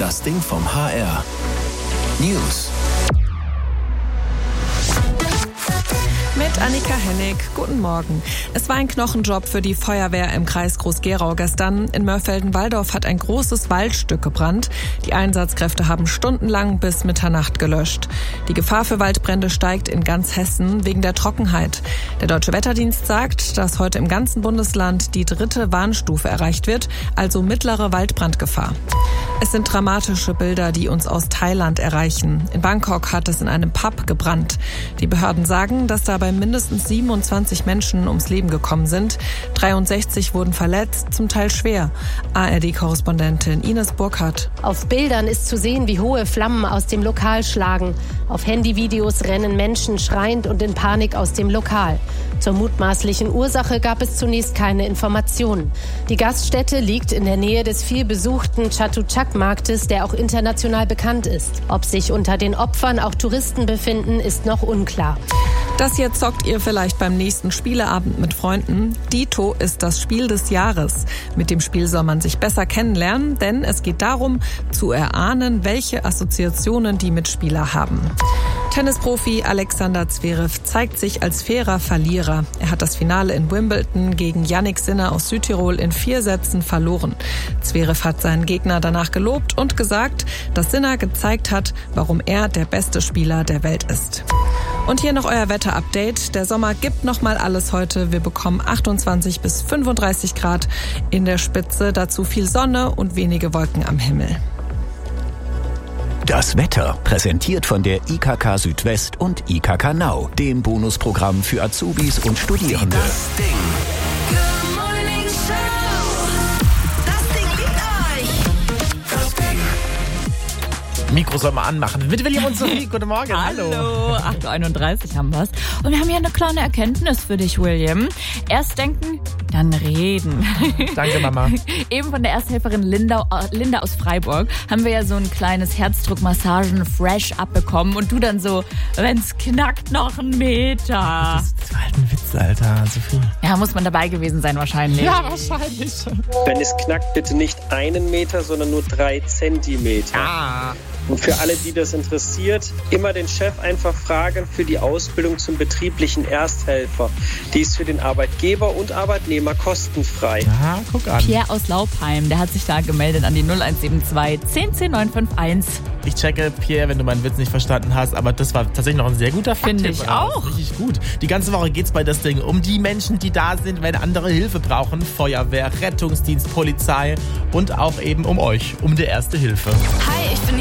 Das Ding vom HR. News. Mit Annika Hennig. Guten Morgen. Es war ein Knochenjob für die Feuerwehr im Kreis Groß-Gerau gestern. In Mörfelden-Walldorf hat ein großes Waldstück gebrannt. Die Einsatzkräfte haben stundenlang bis Mitternacht gelöscht. Die Gefahr für Waldbrände steigt in ganz Hessen wegen der Trockenheit. Der Deutsche Wetterdienst sagt, dass heute im ganzen Bundesland die 3. Warnstufe erreicht wird, also mittlere Waldbrandgefahr. Es sind dramatische Bilder, die uns aus Thailand erreichen. In Bangkok hat es in einem Pub gebrannt. Die Behörden sagen, dass dabei mindestens 27 Menschen ums Leben gekommen sind. 63 wurden verletzt, zum Teil schwer. ARD-Korrespondentin Ines Burkhardt. Auf Bildern ist zu sehen, wie hohe Flammen aus dem Lokal schlagen. Auf Handyvideos rennen Menschen schreiend und in Panik aus dem Lokal. Zur mutmaßlichen Ursache gab es zunächst keine Informationen. Die Gaststätte liegt in der Nähe des vielbesuchten Chatuchak-Marktes, der auch international bekannt ist. Ob sich unter den Opfern auch Touristen befinden, ist noch unklar. Das hier zockt ihr vielleicht beim nächsten Spieleabend mit Freunden. Dito ist das Spiel des Jahres. Mit dem Spiel soll man sich besser kennenlernen, denn es geht darum, zu erahnen, welche Assoziationen die Mitspieler haben. Tennisprofi Alexander Zverev zeigt sich als fairer Verlierer. Er hat das Finale in Wimbledon gegen Jannik Sinner aus Südtirol in 4 Sätzen verloren. Zverev hat seinen Gegner danach gelobt und gesagt, dass Sinner gezeigt hat, warum er der beste Spieler der Welt ist. Und hier noch euer Wetterupdate. Der Sommer gibt nochmal alles heute. Wir bekommen 28 bis 35 Grad in der Spitze. Dazu viel Sonne und wenige Wolken am Himmel. Das Wetter präsentiert von der IKK Südwest und IKK Now, dem Bonusprogramm für Azubis und Studierende. Das Ding. Good Morning Show. Das Ding liegt euch. Das Ding. Mikro soll mal anmachen. Mit William und Sophie, guten Morgen. Hallo, 8.31 Uhr haben wir's. Und wir haben hier eine kleine Erkenntnis für dich, William. Erst denken, dann reden. Danke, Mama. Eben von der Ersthelferin Linda aus Freiburg haben wir ja so ein kleines Herzdruckmassagen fresh abbekommen. Und du dann so, wenn's knackt, noch 1 Meter. Das war halt ein Witz, Alter, Sophie. Ja, muss man dabei gewesen sein wahrscheinlich. Ja, wahrscheinlich. Wenn es knackt, bitte nicht 1 Meter, sondern nur 3 Zentimeter. Ah. Und für alle, die das interessiert, immer den Chef einfach fragen für die Ausbildung zum betrieblichen Ersthelfer. Die ist für den Arbeitgeber und Arbeitnehmer kostenfrei. Aha, guck an. Pierre aus Laupheim, der hat sich da gemeldet an die 0172 10 951. Ich checke, Pierre, wenn du meinen Witz nicht verstanden hast, aber das war tatsächlich noch ein sehr guter Fakt. Finde ich auch. Richtig gut. Die ganze Woche geht's bei das Ding um die Menschen, die da sind, wenn andere Hilfe brauchen. Feuerwehr, Rettungsdienst, Polizei und auch eben um euch, um die Erste Hilfe. Hi, ich bin